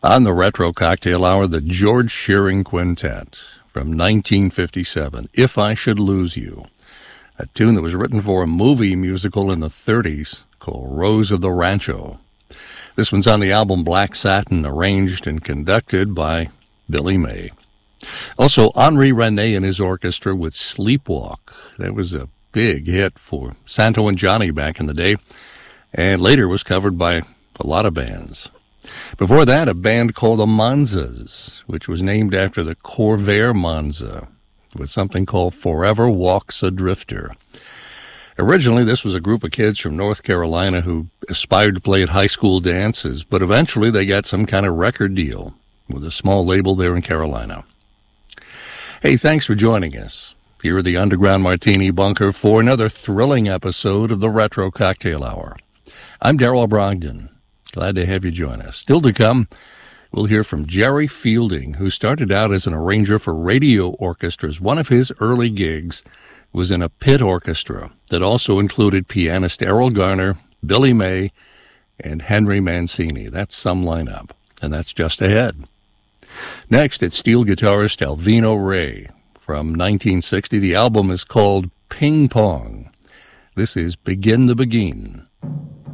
On the Retro Cocktail Hour, the George Shearing Quintet from 1957, If I Should Lose You, a tune that was written for a movie musical in the 30s called Rose of the Rancho. This one's on the album Black Satin, arranged and conducted by Billy May. Also, Henri René and his orchestra with Sleepwalk. That was a big hit for Santo and Johnny back in the day, and later was covered by a lot of bands. Before that, a band called the Monzas, which was named after the Corvair Monza, with something called Forever Walks a Drifter. Originally, this was a group of kids from North Carolina who aspired to play at high school dances, but eventually they got some kind of record deal with a small label there in Carolina. Hey, thanks for joining us here at the Underground Martini Bunker for another thrilling episode of the Retro Cocktail Hour. I'm Darrell Brogdon. Glad to have you join us. Still to come, we'll hear from Jerry Fielding, who started out as an arranger for radio orchestras. One of his early gigs was in a pit orchestra that also included pianist Errol Garner, Billy May, and Henry Mancini. That's some lineup, and that's just ahead. Next, it's steel guitarist Alvino Rey from 1960. The album is called Ping Pong. This is Begin the Begin.